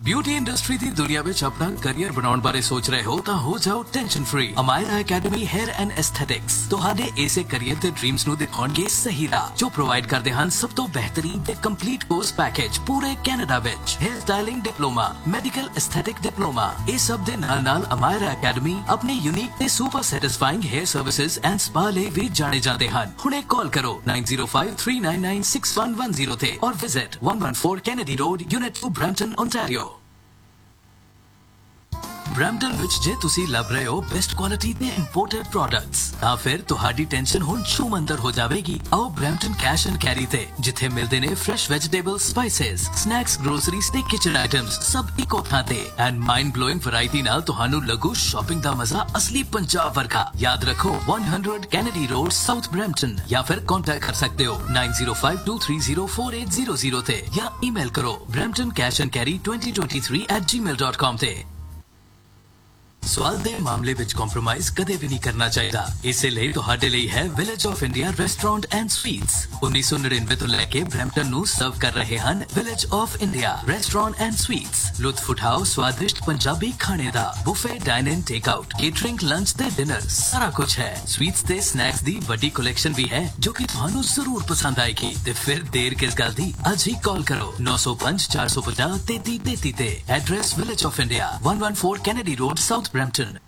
Beauty industry की दुनिया में अपना करियर बनाने बारे सोच रहे हो तो हो जाओ tension free. Amayra academy hair and aesthetics तुहाडे इसे करियर ते ड्रीम्स नु दिखाउणगे सही राह, जो प्रोवाइड करदे हन सब तो बेहतरीन ते कंप्लीट कोर्स पैकेज पूरे कैनेडा विच। Hair styling diploma, medical aesthetic diploma, ये सब दे नाल अमायरा एकेडमी अपने यूनिक ते super satisfying hair services and spa ले भी जाने जाते हन। हुणे कॉल करो 9053996110 ते और visit 114 Kennedy road, unit 2, Brampton, Ontario. Brampton विच जे तुसी लभ रहे हो बेस्ट क्वालिटी ते इंपोर्टेड प्रोडक्ट्स, तां फिर तुहाडी टेंशन हुण छूमंतर हो जावेगी। आओ ब्रैम्पटन कैश एंड कैरी ते, जिथे मिलदे ने fresh vegetables, spices, snacks, groceries ते किचन आइटम्स सब इको थां ते एंड माइंड ब्लोइंग वैरायटी नाल तुहानू लगू शॉपिंग दा मजा असली पंजाब वर्गा। याद रखो 100 कैनेडी रोड, साउथ ब्रैम्पटन, या फिर कांटेक्ट कर सकते हो 9052304800 ते, या ईमेल करो bramptoncashandcarry2023@gmail.com ते। स्वाद दे मामले विच कॉम्प्रोमाइज कदे भी नहीं करना चाहिए। इसलिए तुहाडे लिए है village of India restaurant and sweets. 1999 तो लेके ब्रैम्पटन नु सर्व कर रहे हन village of India restaurant and sweets. लुत्फ उठाओ स्वादिष्ट पंजाबी खाने दा। Buffet, dine in, take out, catering, lunch ते डिनर सारा कुछ है। स्वीट्स ते स्नैक्स दी बड़ी कलेक्शन भी है जो कि तुहानू जरूर पसंद आएगी। ते फिर देर किस गल दी, आज ही कॉल करो 905 450 3333 ते। Address village of India 114 Kennedy road, south Brampton।